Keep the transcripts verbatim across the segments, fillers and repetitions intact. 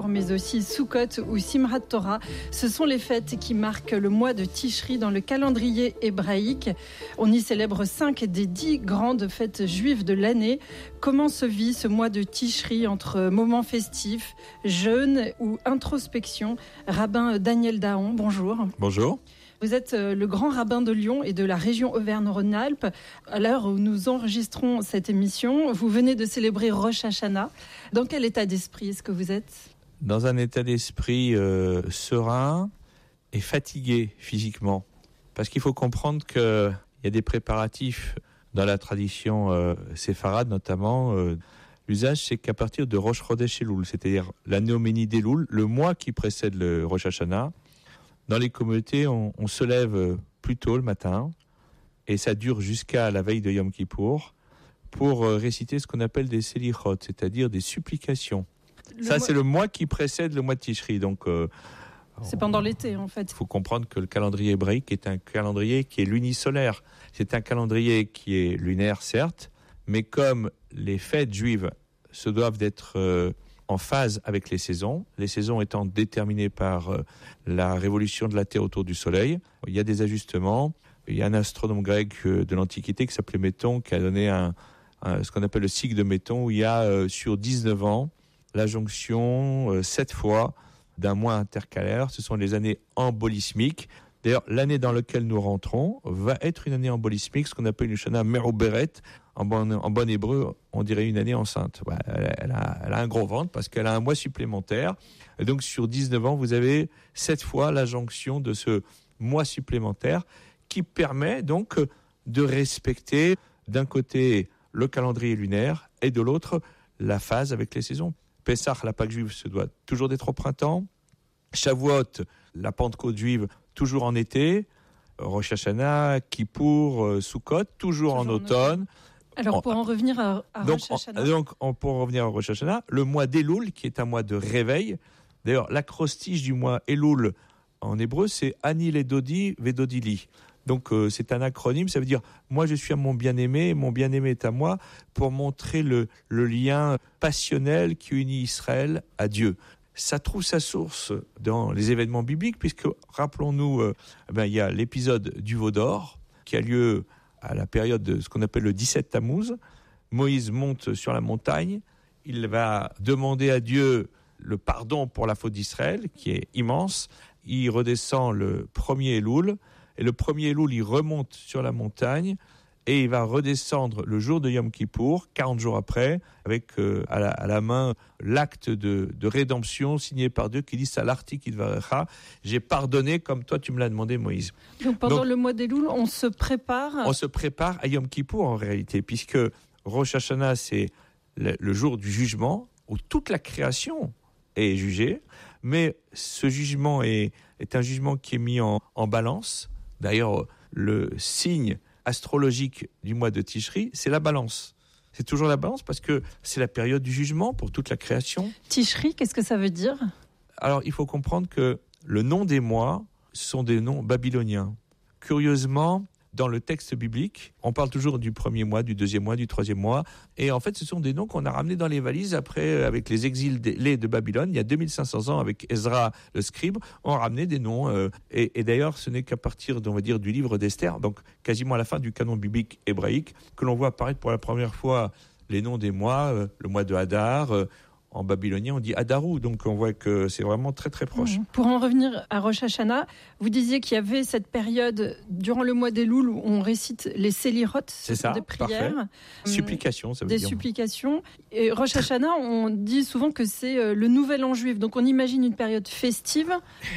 mais aussi Sukkot ou Simchat Torah. Ce sont les fêtes qui marquent le mois de Tishri dans le calendrier hébraïque. On y célèbre cinq des dix grandes fêtes juives de l'année. Comment se vit ce mois de Tishri entre moments festifs, jeûne ou introspection? Rabbin Daniel Dahan, bonjour. Bonjour. Vous êtes le grand rabbin de Lyon et de la région Auvergne-Rhône-Alpes. À l'heure où nous enregistrons cette émission, vous venez de célébrer Rosh Hashanah. Dans quel état d'esprit est-ce que vous êtes ? Dans un état d'esprit euh, serein et fatigué physiquement. Parce qu'il faut comprendre qu'il y a des préparatifs dans la tradition euh, séfarade notamment. Euh, l'usage, c'est qu'à partir de Rosh Chodesh Elul, c'est-à-dire la Néoménie d'Elul, le mois qui précède le Rosh Hashanah, dans les communautés, on, on se lève plus tôt le matin et ça dure jusqu'à la veille de Yom Kippour pour réciter ce qu'on appelle des selichot, c'est-à-dire des supplications. Le ça, mois... c'est le mois qui précède le mois de Tishri. Donc, euh, c'est pendant l'été, en fait. Il faut comprendre que le calendrier hébraïque est un calendrier qui est lunisolaire. C'est un calendrier qui est lunaire, certes, mais comme les fêtes juives se doivent d'être... Euh, en phase avec les saisons, les saisons étant déterminées par euh, la révolution de la Terre autour du Soleil. Il y a des ajustements. Il y a un astronome grec euh, de l'Antiquité qui s'appelait Méton, qui a donné un, un, ce qu'on appelle le cycle de Méton, où il y a euh, sur dix-neuf ans la jonction euh, sept fois d'un mois intercalaire. Ce sont les années embolismiques. D'ailleurs, l'année dans laquelle nous rentrons va être une année embolismique, ce qu'on appelle une Shana Meroberet. En bon, en bon hébreu, on dirait une année enceinte. Ouais, elle, elle, a, elle a un gros ventre parce qu'elle a un mois supplémentaire. Et donc, sur dix-neuf ans, vous avez sept fois la jonction de ce mois supplémentaire qui permet donc de respecter d'un côté le calendrier lunaire et de l'autre la phase avec les saisons. Pessah, la Pâque juive, se doit toujours d'être au printemps. Shavuot, la Pentecôte juive, toujours en été. Rosh Hashanah, Kippour, Sukkot, toujours, toujours en, en automne. Alors, pour en revenir à, à donc, Rosh Hashanah. On, donc, on, pour en revenir à Rosh Hashanah, le mois d'Elul, qui est un mois de réveil. D'ailleurs, l'acrostiche du mois Elul en hébreu, c'est Ani Ledodi Vedodili. Donc, euh, c'est un acronyme, ça veut dire « moi, je suis à mon bien-aimé, mon bien-aimé est à moi », pour montrer le, le lien passionnel qui unit Israël à Dieu. Ça trouve sa source dans les événements bibliques, puisque, rappelons-nous, euh, ben, il y a l'épisode du veau d'or, qui a lieu à la période de ce qu'on appelle le dix-sept Tammuz. Moïse monte sur la montagne, il va demander à Dieu le pardon pour la faute d'Israël, qui est immense. Il redescend le premier Elul, et le premier Elul, il remonte sur la montagne, et il va redescendre le jour de Yom Kippour, quarante jours après, avec euh, à, la, à la main l'acte de, de rédemption signé par Dieu qui dit « Salarti kidvarecha » « J'ai pardonné comme toi tu me l'as demandé, Moïse ». Donc pendant Donc, le mois d'Elul, on se prépare On se prépare à Yom Kippour en réalité, puisque Rosh Hashanah, c'est le, le jour du jugement, où toute la création est jugée, mais ce jugement est, est un jugement qui est mis en, en balance. D'ailleurs, le signe astrologique du mois de Tishri, c'est la balance. C'est toujours la balance parce que c'est la période du jugement pour toute la création. Tishri, qu'est-ce que ça veut dire ? Alors, il faut comprendre que le nom des mois sont des noms babyloniens. Curieusement, dans le texte biblique, on parle toujours du premier mois, du deuxième mois, du troisième mois. Et en fait, ce sont des noms qu'on a ramenés dans les valises après, avec les exilés de Babylone. Il y a deux mille cinq cents ans, avec Ezra le scribe, on a ramené des noms. Euh, et, et d'ailleurs, ce n'est qu'à partir, on va dire, du livre d'Esther, donc quasiment à la fin du canon biblique hébraïque, que l'on voit apparaître pour la première fois les noms des mois, euh, le mois de Hadar. Euh, En babylonien, on dit Adarou, donc on voit que c'est vraiment très très proche. Mmh. Pour en revenir à Rosh Hashanah, vous disiez qu'il y avait cette période durant le mois d'Elul où on récite les Selichot, c'est ça, des prières, parfait. Supplications, ça veut des dire. Des supplications. Et Rosh Hashanah, on dit souvent que c'est le nouvel an juif, donc on imagine une période festive.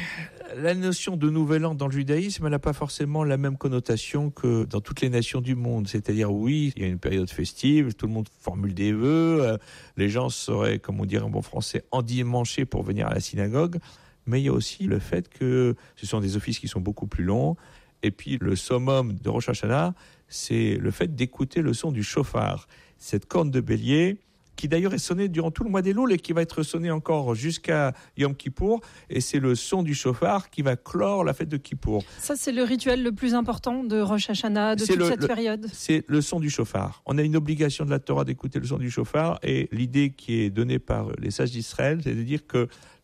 La notion de nouvel an dans le judaïsme, elle n'a pas forcément la même connotation que dans toutes les nations du monde. C'est-à-dire, oui, il y a une période festive, tout le monde formule des vœux, euh, les gens seraient, comme on dirait en bon français, endimanchés pour venir à la synagogue. Mais il y a aussi le fait que ce sont des offices qui sont beaucoup plus longs. Et puis, le summum de Rosh Hashanah, c'est le fait d'écouter le son du shofar. Cette corne de bélier qui d'ailleurs est sonné durant tout le mois d'Elul et qui va être sonné encore jusqu'à Yom Kippour. Et c'est le son du shofar qui va clore la fête de Kippour. Ça, c'est le rituel le plus important de Rosh Hashanah, de c'est toute le, cette le, période. C'est le son du shofar. On a une obligation de la Torah d'écouter le son du shofar, et l'idée qui est donnée par les sages d'Israël, c'est de dire que